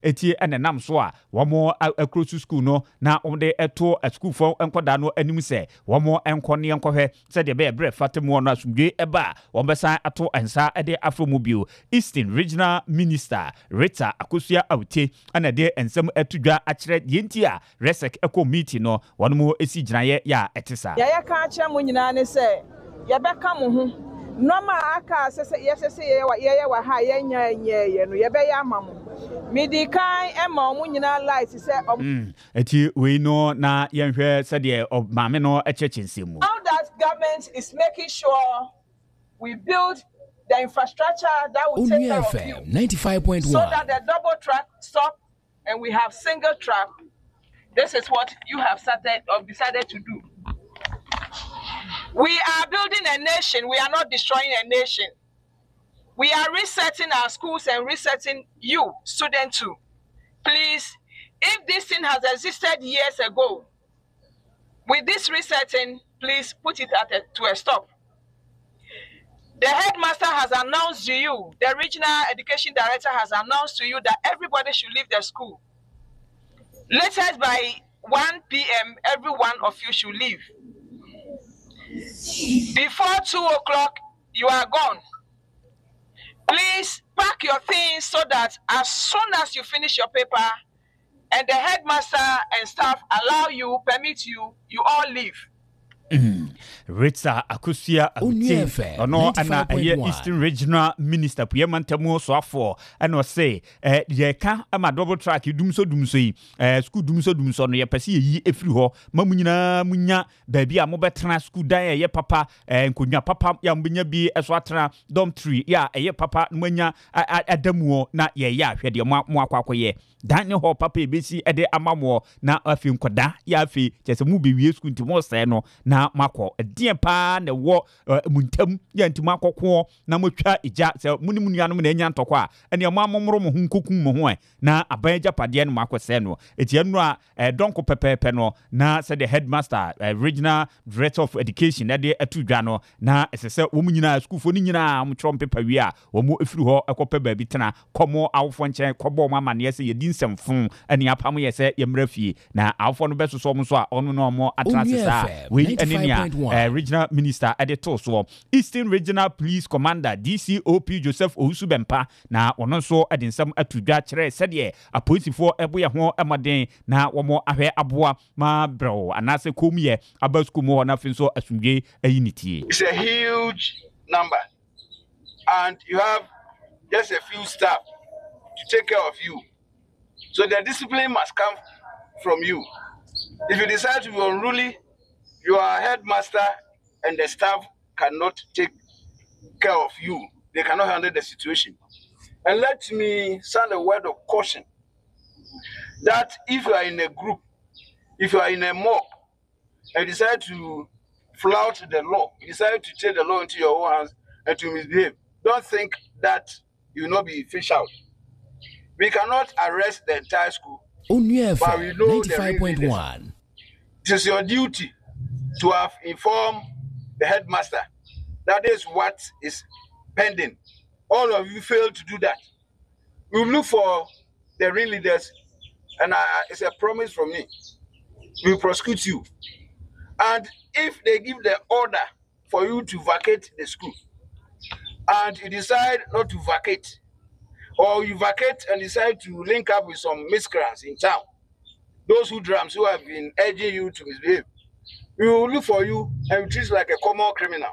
eti ene nam so a womo akrosu school no na omde eto school fo enkoda no anim se womo enko ne enkohwe se de be bre fatemu no asumdwe eba wombesa ato ensa ede afromobile Eastern Regional Minister Rita Akosua Aute ana de ensem atudwa akire yenti a resec eco meeting no wono esi ginaye ya etisa ya ka akire mo nyina ne se ye beka mo ho normal aka sese ye wa ha ye nya no ye be ya amamo Medikai ema omu nyina light se eti we no na yenhwe se de maame no echechinsimu. How that government is making sure we build the infrastructure that will take care of you 95.1 so that the double track stop and we have single track. This is what you have started or decided to do. We are building a nation. We are not destroying a nation. We are resetting our schools and resetting you, students too. Please, if this thing has existed years ago, with this resetting, please put it to a stop. The headmaster has announced to you, the regional education director has announced to you that everybody should leave the school. Latest by 1 p.m., every one of you should leave. Before 2 o'clock, you are gone. Please pack your things so that as soon as you finish your paper and the headmaster and staff allow you, permit you, you all leave. Rita Akosua Aute ono ana Eastern Regional Minister Puyemantemu so afọ and say ye ka ama double track dumso yi school dumso no ye pese yi efiri ho mamunyina munya baabi a mobetena school dan ye papa nkonwa papa ya mbenya bi eso atena dormitory ya ye papa manya adamuo na ye ya hwede mo akwakoye dan ne ho papa ebesi ede amamo na afi nkoda ya afi chese mu be wie school ntimo se no na makọ die pa na wo muntam ya ntimo akọkọ na motwa ija se munimunuanom na enya ntọkọ a ene mo amomro mo hunkokun mo ho na aban japade no makọse no etianu a donko pepepe no na se the headmaster regional director of education na de atudwa no na esese wo munyina school fo ni nyina mo trom paper wi a wo mo efiri ho ekopa baabi tena komo awofo nche kobo mo amane se ye dinsemfun ene apam ye se ye mrafie na awofo no besoso mo so a ono no mo atrase sa we enenia regional minister editor so Eastern Regional Police Commander DCOP Joseph Owusu Bempa na ono so edinsam atudwa kire sede apolitifo eboye ho amaden na wo mo ahwe aboa ma bro anase komie abasku mo na fin so asumdwe ayiniti. It's a huge number and you have just a few staff to take care of you, so the discipline must come from you. If you decide to be unruly, your headmaster and the staff cannot take care of you. They cannot handle the situation. And let me sound a word of caution that if you are in a group, if you are in a mob, and decide to flout the law, you decide to take the law into your own hands and to misbehave, don't think that you will not be fished out. We cannot arrest the entire school, but we know 95.1. It is your duty to have informed the headmaster that is what is pending. All of you failed to do that. We will look for the ringleaders, and it's a promise from me. We will prosecute you. And if they give the order for you to vacate the school, and you decide not to vacate, or you vacate and decide to link up with some miscreants in town, those who have been urging you to misbehave, we will look for you and treat you like a common criminal.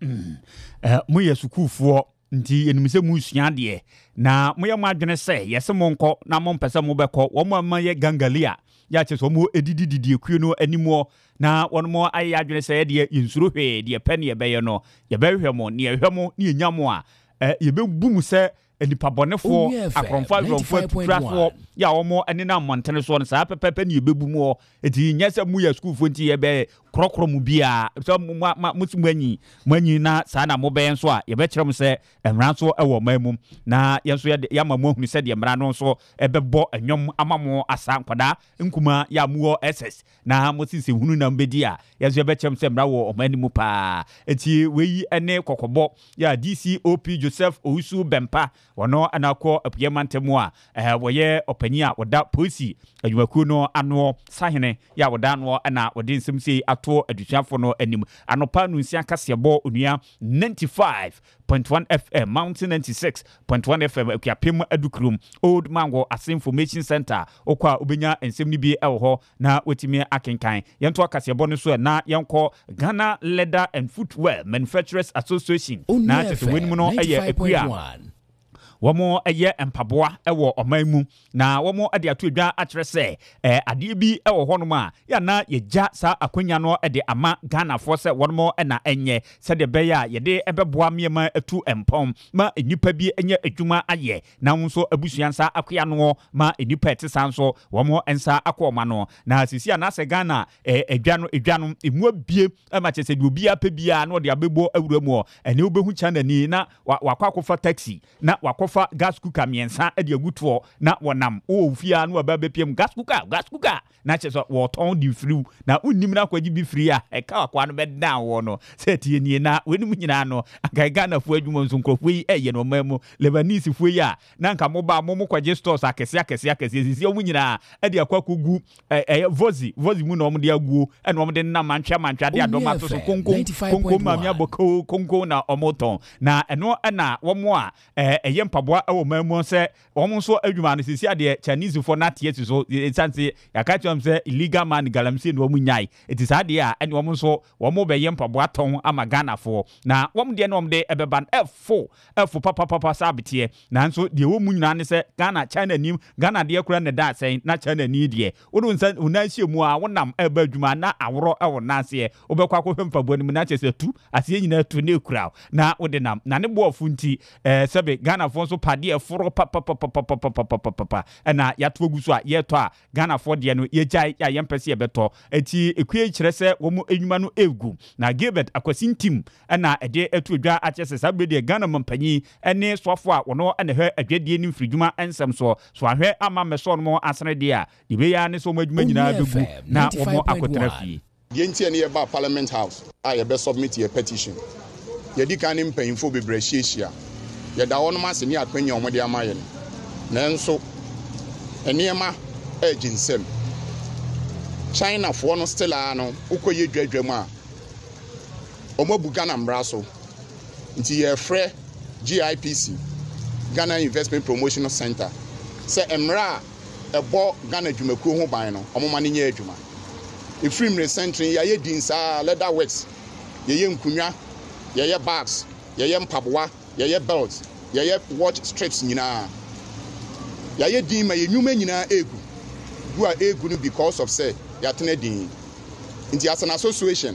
Muye sukufo nti enimse musua de na moye madwene se yese monko na mompese mo beko wo mo amaye gangalia ya che so mo edidididi ekuo no animo na won mo aye adwene se de insuro hwe de pe ne ye beye no ye behwe mo ne ye hwe mo ne nya mo a ye bebu mu se enipa bonefo akronfa ronfo tutrafo ya omo ene na montene so no sa pepepe ne ye bebu mu eti nyese mu ya school fo nti ye be krokro mu bia so musimu anyi na sa na mo be nso a ye be kire mu se emran so e wo mamu na ye nso ya mamu hunu se de emran no so e be bo anwom amamo asa nkwada nkuma ya muo ss na mo sisi hunu na mbedi a ye so be kire mu se emran wo omani mu pa eti weyi ene kokobo ya DCOP Joseph Owusu Bempa wono anakọ apiamantemu a woye opani a woda polisi adwumakuo no ano sahene ya woda no na wode nsemse ato adusuafo no anim anopa no nsia kasebo onua 95.1 FM Mountain 96.1 FM akiapem adukrum Old Mango As Information Center okwa obenya ensem ni bi ewo na wetimi akenkan yento akasebo no so na yenko Ghana Leather and Footwear Manufacturers Association na tete wenimu no eye akua womo eye empaboa ewo omanmu na womo ade ato adwa akyere se ade bi ewo honom a ya na yeja sa akwanya no ede ama Ghana for se womo na enye se de beya yede ebeboa miema atu empom ma enipa bi enye adwuma aye na nso abusuansa akwya no ma enipa etesa nso womo ensa akoma no na sisi na se Ghana edwano emu abie ma chese de obi apebia na ode abebo awuramu ene obehu chanani na wakwakofa taxi na wakwafa gas cooker miensa ade aguto na wonam ofia na wababepiem gas cooker na cheso woton di friu na unnim na kwaji bi free a eka akwa no beda wo no setie nie na wenum nyina no aka Ghana fu adwuma nso nkrofoi eye no mamu Lebanese fu yi a na nka moba mo kwaji stores akese sisi omu nyina ade akwa kogu vozi mu no omde aguo ene omde na mantwa de adoma to so konko mami aboko konko na omoton na eno na womo a eye mpaboa awo mamu se womo so adwuma no sisi ade Chinese for na tie so sanse yakati say illegal man galamsey no munyai it is ade a ene womo so womo be ye mpaboa ton ama Ghana for na womo de no omde ebeban F4 papa sabetie na nso de wo munyina ne se Ghana China nim Ghana de akura ne da sen na China ni de wodo nsa unanhie mu a wonam eba adwuma na aworo ewo nase obekwa akwo mpaboa nim na chese tu ase nyina tu ne kura na wode nam na ne bo afunti sebe Ghana for so pade eforo papa na yato guso a yeto a Ghana for de no yejai ya yempese ebeto eti ekue kire se wo mu enwuma no egu na Gilbert Akwasin team na ede etu adwa achese sabe de Ghana mampanyi ene sofo a wono ene hwe adwadie ni mfridwuma ensem so ahwe ama meso no asene de a dibe ya ne so mo adwuma nyina begu na wo mo akotra fi yenti ene ye ba Parliament House a ye be submit your petition ye di kan mpanyimfo bebre hyiehia ye da wono ma se ni akwanya omode amaye no nanso enema aginsem China for no still ano ukoye dwadwam a omobu Ghana mbraso nti ye frɛ GIPC Ghana Investment Promotional Center se emra ebo Ghana dwumakuo ho ban no omoma ne nya adwuma efrim recently ya ye dinsa leather works ye nkunwa ye bags ye mpaboa ye belts ye watch strips nyina ya din ma ye nwuma nyina egu gu a egu no because of say ya tena din nti as an association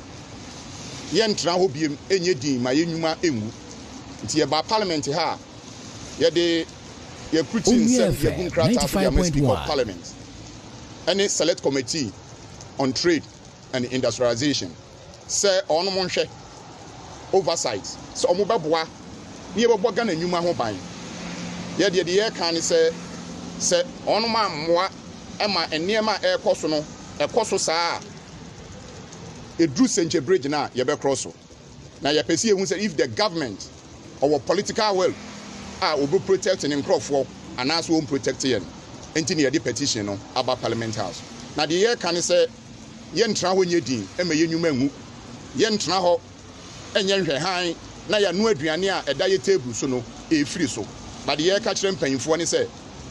ye ntra ho biem enye din ma ye nwuma enwu nti ye ba parliament ha ye de ye putting say ye gun krata for the speaker of parliament any select committee on trade and industrialization say ono mo hwe oversight so omo beboa ye bebo Ghana nwuma ho ban ye de ye kan say ono ma moa ema enema ekoso no ekoso saa edru Senche bridge na ye be cross na ye pese ehun say if the government or political will obo protect in crofo and as won protect yen enti ne ye petition no about Parliament House na de ye kan say ye ntra ho nyedin ema ye nwuma ngu ye ntra ho enye nhwe han na ya no aduane a eda ye table so no e free so but ye ka kire mpanyimfo ne say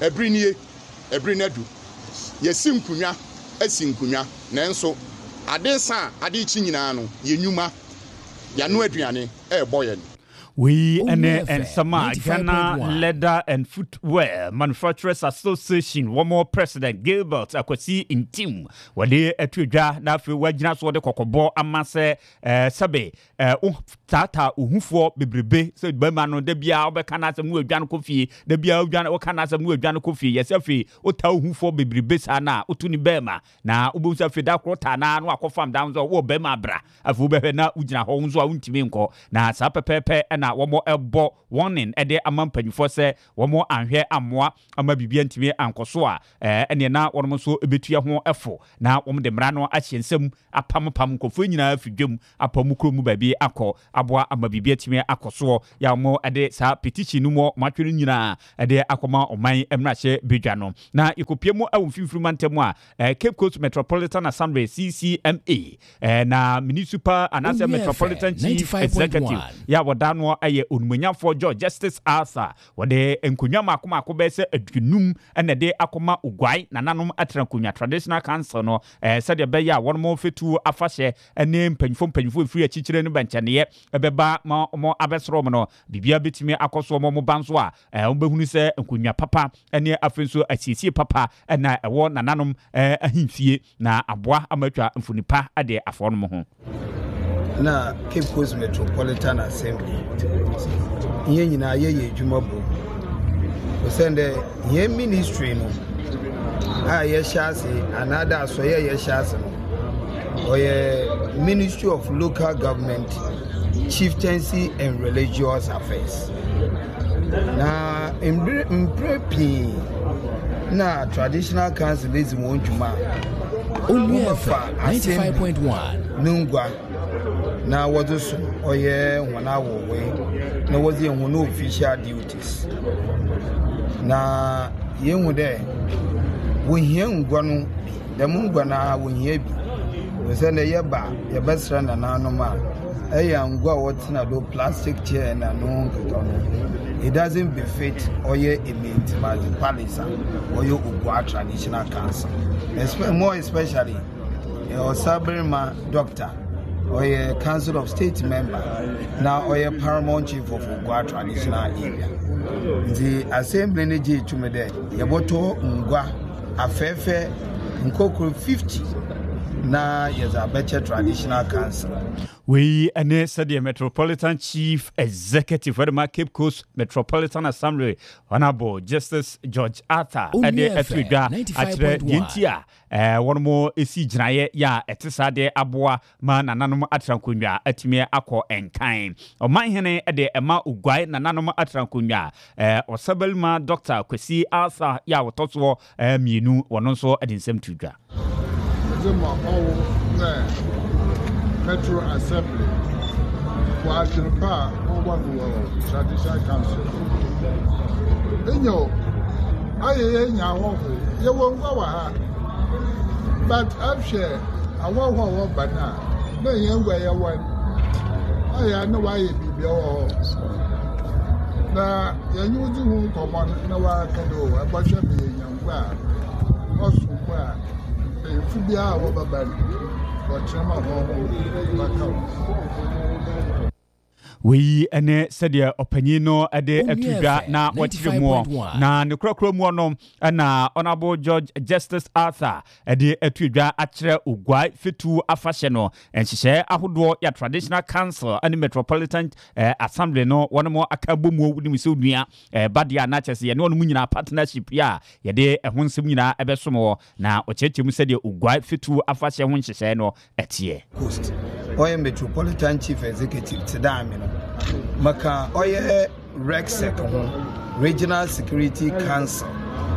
ebri nadu ye sinkunwa asinkunwa nanso ade san ade chi nyina no ye nwuma ya no aduane e boye We and Sama Ghana Leather and Footwear Manufacturers Association one more President Gilbert Akwasi in team wade etudwa na afi wagina so de kokobo amase sabe tata ohufo bebrebe se bema no de bia obeka na asem wadwan kofi de bia wadwan o kana asem wadwan kofi yesafi ota ohufo bebrebe sana otuni bema na obusa fi da krota na no akofam down so wo bema bra afu behwe na ugina ho nso a untimi nko na sa pepepe na womo ebo warning ede ama mpanyifo se womo anhwe amoa ama bibia ntimi ankoso a ene na wono so ebetua ho efo na wom de mra no achiensem apam kofo nyina afidwem apam kromu babi akọ aboa ama bibia timi akoso ya mo ede sa petition no mo matwere nyina ede akoma oman emrahye bedwa no na ikopiemu awumfimfiri mantemu a Cape Coast Metropolitan Assembly CCMA na municipal anase Metropolitan Chief Executive ya wodano aye onumunyafo George Justice Arthur wode enkonwa makoma bese adunum ene de akoma ugwai na nanom atrankonya traditional council no sede be ya wonmo fetu afahye ene mpanyfo free achichire ne banchane ebeba mo abesrom no bibia betimi akoso mo banso a obehunu se enkonwa papa ene afenso asiesie papa na ewo na nanom ahimfie na aboa amatwa mfunipa ade afono ho na Cape Coast Metropolitan Assembly ye nyina ye adwumabo osende ye ministry no ye shase another so ye shase no oye Ministry of Local Government, Chieftaincy and Religious Affairs na imprepi na traditional council is one juma Onyefa 95.1 nungwa na wadusu oye wana wowe na wazi hono official duties na yenwu de wohia ngwa no de mungwa na wohia bi wosene yeba yebesra na nanoma eya ngwa wotina do plastic chair na no it doesn't befit oye image palace or your Ugwa traditional council, more especially your Sabrina doctor or your council of state member now or your paramount chief of Ugwa traditional area. The assembly neji to me there yaboto Ugwa afefe nkokuru 50 na yes a better traditional council. We ane the Metropolitan Chief Executive for the Cape Coast Metropolitan Assembly, Honorable Justice George Arthur, ade Africa atre yentia one more esi jinaye ya etisade aboa ma nananom atrankonwa atime akọ enkan oman hene ade ema ugwai nananom atrankonwa osabelma Dr. Kwesi Arthur ya wotoso mienu wono nso adinsem tudwa Metro Assembly was the power over the Traditional Council. You won't go but I'm sure I won't but now. No, you where you want. I know why you be your now, you do come on, no one can do a bunch of young man. Also, where they should be our band. We ene sadia opanyino ade atuga na watimo na ne krokro mu onom na Honorable George Justice Arthur ade atuga akere Ugwai fetu afahye no enhyehe ahodo ya traditional council and Metropolitan Assembly no wonomo akabomu wudimi se onua badia na chese ye ne wonomu nyina partnership ya ye de ehonsem nyina ebesomo na ochechemu sadia Ugwai fetu afahye ho nhyehe no etie coast oye Metropolitan Chief Executive Tidami no maka oye RECSEC Regional Security Council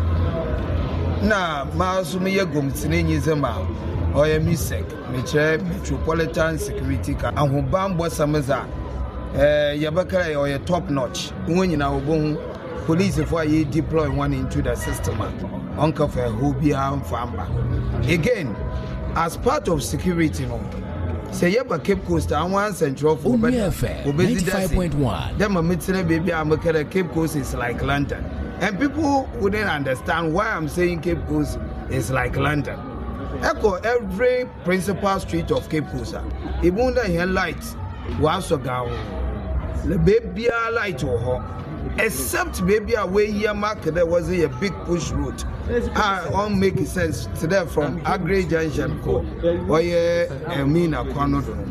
na maasumi ye gomtine nyizema oye MISEC Metropolitan Security Council ahubambo sameza yabakara oye top notch nwonyina obohu police for ye deploy one into the system onka for hobia famba again as part of security no say yeba Cape Coast and one central for 95.1 them a meeting baby I'm Cape Coast is like London and people wouldn't understand why I'm saying Cape Coast is like London. Echo every principal street of Cape Coast even the here lights was go the baby light or except maybe away here mark there was a big push route. All make sense to them from Agri Junction or Mina Quano.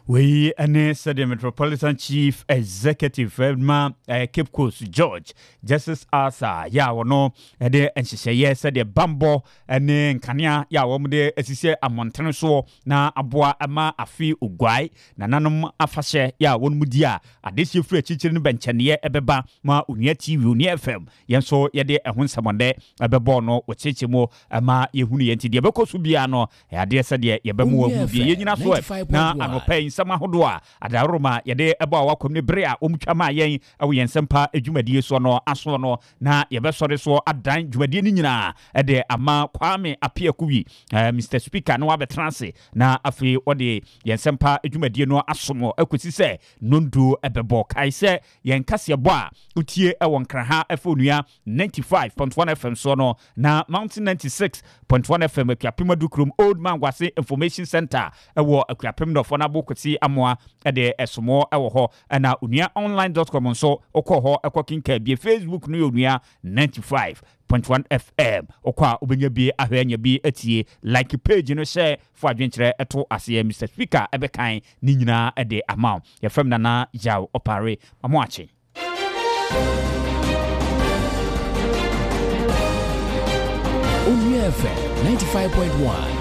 we ane said the Metropolitan Chief Executive Edma Cape Coast George Justice Arthur ya wono de enhyehyeye said the bambo ane nkania ya wo de asise amontene so na aboa ama afi ogwai na nanom afahye ya won mudi a adehye fru achichiri ne benchene ebeba ma Onua TV Onua FM yenso ye de ehun samonde ebebo no wochechemo ama yehunu yenti de bekoso bia no ade said ye yebemu wa bia yenyina so na anopai sama hodoa adaroma yede eba wakom ne bere a omtwama yen awo yensempa adwumadie so no aso no na yebesore so adan dwumadie ni nyina ede ama Kwame Apiakuwi Mr Speaker no abetranse na afi ode yensempa adwumadie no asomo akosi se nondo ebebo kai se yen kase bo a utie ewon kraha Onua 95.1 FM so no na Mountain 96.1 FM Akuapem Old Man Wase Information Center ewo Akuapem do fona bokwati amoa ede esomo ewo ho na onuaonline.com so okọ ho ekokinka bi Facebook no Onua 95.1 FM okwa obenya bi ahwanya bi atie like page no share for adwenkyere eto ase Mr Speaker ebekan ni nyina ede amount ya fam nana yaw opare amoache Onua FM 95.1